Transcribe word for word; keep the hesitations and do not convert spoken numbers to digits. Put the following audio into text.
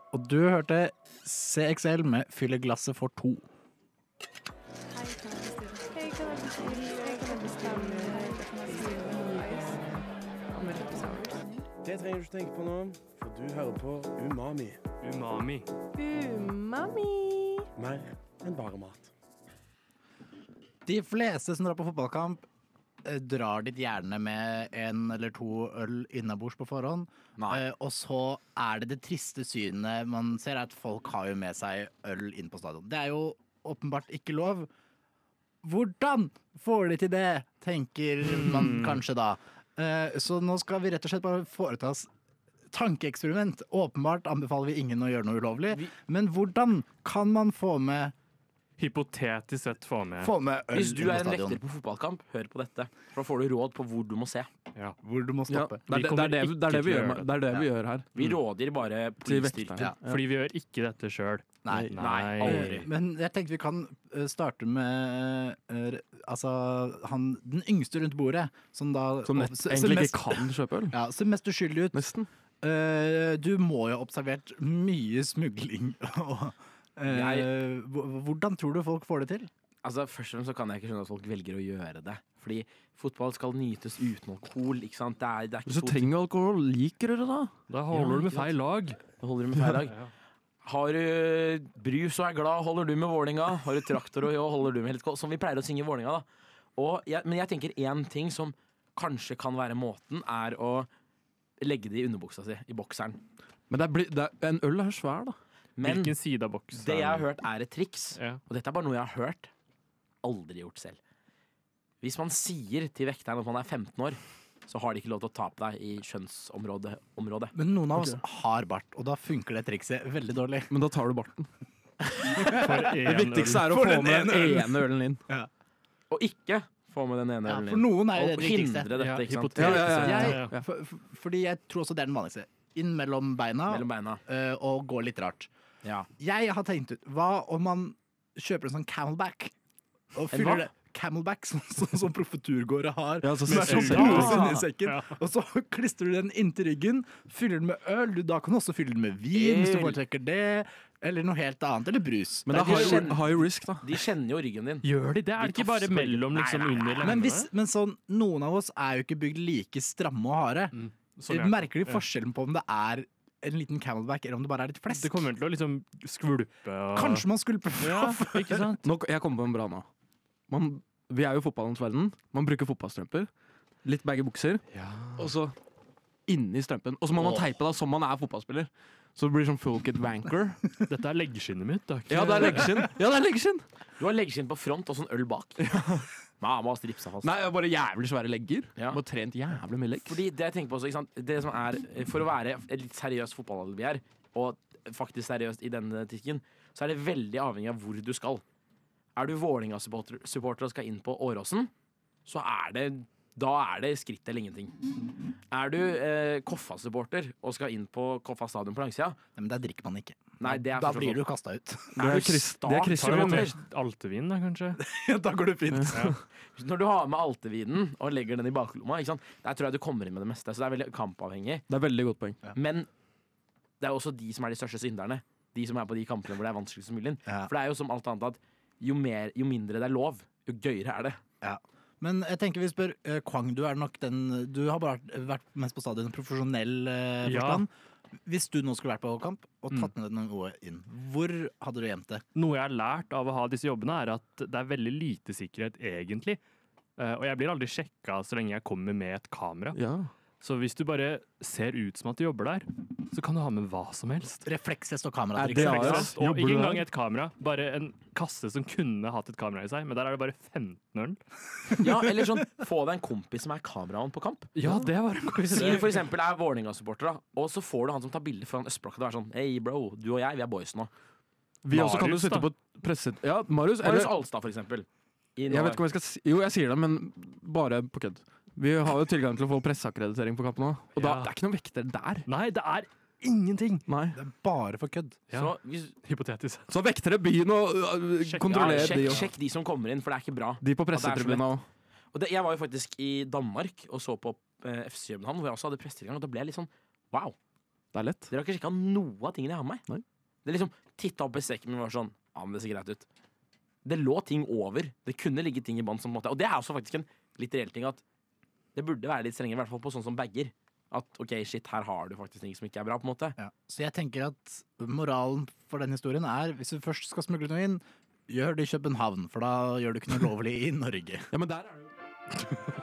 Og du hørte C X L med Fylle glasset for to. Det trenger du ikke tenke på nå, for du hører på Umami. Umami. Umami. Mer enn bare mat. De fleste som drar på fotballkamp, eh, drar dit gjerne med en eller to øl innabords på forhånd. Eh, og så er det det triste synet man ser, er at folk har jo med seg øl inn på stadion. Det er jo åpenbart ikke lov. Hvordan får de til det, tenker man kanskje da. Eh, så nå skal vi rett og slett bare foreta oss tankeeksperiment. Åpenbart anbefaler vi ingen å gjøre noe ulovlig, Vi- men hvordan kan man få med Hypotetisk sett få med. Få med øl Hvis du inn på er en stadion? vekter på fotballkamp, hør på dette. For da får du råd på hvor du må se. Ja. Hvor du må Ja, stoppe. det, er, Vi det, kommer er det, det er det vi ikke til å gjør, gjøre det er det vi gjør her. Vi råder bare Til politistyrken. vekteren. Ja. Fordi vi gjør ikke dette sjøl. Nei. Nei, aldri. Eh, Men jeg tenkte vi kan eh, starte med eh, altså, han, den yngste rundt bordet, som da Som nett, ser- ser egentlig mest- ikke kan kjøpe øl. Ja, ser mest uskyldig ut. Nesten. Eh, du må jo ha observert mye smugling. og, eh, hv- Hvordan tror du folk får det til? Altså, først og fremst så kan jeg ikke skjønne at folk velger å gjøre det. Fordi fotball skal nytes uten alkohol, ikke sant? Det er, det er ikke Hvis du to- trenger alkohol, liker du det da? Da holder Ja, du med ikke sant. feil lag. Da holder du med feil lag. Ja. Har du brus og er glad, holder du med Vålinga. Har du traktor og jo, holder du med Heltskål. Som vi pleier å synge i Vålinga, da. Og jeg, men jeg tenker én ting som kanskje kan være måten, er å legge det i underbuksa si, i bokseren. Men det er, bli- det er, en øl er svær da. Men Hvilken side av boksen? det jeg har hørt, er et triks. Ja. Og dette er bare noe jeg har hørt. Aldri gjort selv. Hvis man sier til vekteren at man er femten år, så har de ikke lov til å ta på deg i kjønnsområdet. området. Men noen av oss har bart, og da funker det trikset veldig dårlig. Men da tar du barten. For Det en viktigste øl. er å For få den med den ene ene ølen inn. Og ikke få med den ene Ja, ølen for inn. noen er jo det Og det viktigste. hindre dette, Ja, ikke sant? hypotetisk. Ja, ja, ja, ja. Ja. Jeg, for, for, fordi jeg tror også det er den vanligste. Inn mellom beina Mellom beina. eh, og gå litt rart. Ja. Jeg har tenkt ut, hva om man kjøper en sånn camelback og En hva? fyller det Camelback, sånn som så, så profeturgåere har. Ja, så Som er sånn setter- pose inni sekken. Ja. Og så klistrer du den inntil ryggen, fyller den med øl. Du, da kan du også fylle den med vin, hvis du Øl. foretrekker det. Eller noe helt annet. Eller brus. Men det Nei, er de high, kjenner- high risk da. De kjenner jo ryggen din. Gjør de det? Er det De ikke bare tafser på ryggen. mellom, liksom, Nei, nei, nei. under Men, lemmene? hvis, men sånn, noen av oss er jo ikke bygd like stramme og harde. Sånn, ja. Merker de forskjellen på om det er en liten camelback, eller om det bare er litt flesk? Det kommer til å liksom skvulpe og Kanskje man skulle prøve Ja, ikke sant? Nå, jeg kommer på en bra nå. Man, vi er jo i fotballens verden. Man bruker fotballstrømper. Litt baggy bukser. Og så inni strømpen. Og så må man teipe da som man er fotballspiller. Så det blir sånn full kit wanker. Dette er leggskinnet mitt. Det er ikke... Ja, det er leggskinn. Ja, det er leggskinn. Du har leggskinn på front og sånn øl bak. Mamma har stripsa fast. Nei, jeg har bare jævlig svære legger. Ja. Bare trent jævlig mye legg. Fordi det jeg tenker på også, ikke sant? Det som er, For å være et litt seriøst fotballag vi er, og faktisk seriøst i denne tikken, så er det veldig avhengig av hvor du skal. Er du Vålerenga-supporter supporter og skal inn på Åråsen, så er det da er det skritt eller ingenting. Er du eh, Koffa-supporter og skal inn på Koffa stadion på langsida, Nei, men der drikker man ikke. Nei, det er Da for blir du sånn. kasta ut. Det er Er du Chris- det er Chris- Tar du Start-supporter, med altevin, da, kanskje? Da går det fint. når du har med altevinen og legger den i baklomma, ikke sant? Der tror jeg du kommer inn med det meste. Så det er veldig kampavhengig. Det er veldig godt poeng. Men det er også de som er de største synderne. De som er på de kampene hvor det er vanskeligst å smule inn. Ja. For det er jo som alt annet at jo, mer, jo mindre det er lov, jo gøyere er det. Ja. Men jeg tenker vi spør eh, Kwang, du er nok den Du har bare vært- vært mest på stadion i profesjonell eh, Ja. forstand. Hvis du nå skulle vært på kamp og tatt med deg noe inn, hvor hadde du gjemt det? Noe jeg har lært av å ha disse jobbene, er at det er veldig lite sikkerhet, egentlig. Eh, og jeg blir aldri sjekka så lenge jeg kommer med et kamera. Ja. Så hvis du bare ser ut som at du jobber der, så kan du ha med hva som helst. Refleksvest og Er kameratriks. det Ikke Ja, sant? Og jobber ikke du engang der? et kamera, bare en kasse som kunne hatt et kamera i seg, men der er det bare femten øl. Ja, Eller sånn, få deg en kompis som er kameramann på kamp. Ja, det var en god Si idé. du for eksempel er Vålerenga-supporter, da, og så får du han som tar bilde foran Østblokka. Det er sånn Hei, bro, du og jeg, vi er boys nå. Vi også kan jo Marius, sitte da. på presset... Ja, Marius. Marius Eller, Alstad, for eksempel. I jeg nå- vet ikke hva jeg skal si. Jo, jeg sier det, men bare på kødd. Vi har jo tilgang til å få presseakkreditering på kampen nå. Og da, Ja. det er ikke noen vekter der. Nei, det er ingenting! Nei. Det er bare for kødd. Ja. Så hvis, Hypotetisk. Så vektere begynn å uh, Sjekk- ja, kontrollere sjekk, de og sjekk de som kommer inn, for det er ikke bra. de på At det er så pressetribunen òg. Og det, jeg var jo faktisk i Danmark og så på eh, F C København, hvor jeg også hadde pressetilgang, og da ble jeg litt sånn wow. Det er lett. Dere har ikke sjekka noe av tingene jeg har med meg. Nei. Det er liksom, titta opp i sekken min og var sånn, ja, men det ser greit ut. Det lå ting over. Det kunne ligge ting i bånd som på en måte, og det er også faktisk en litt reell ting at det burde være litt strengere, i hvert fall på sånn som bagger. At ok, shit, her har du faktisk ting som ikke er bra, på en måte. Ja. Så jeg tenker at moralen for den historien er, hvis du først skal smugle noe inn, gjør det i København, for da gjør du ikke noe lovlig i Norge. Ja, men der er det jo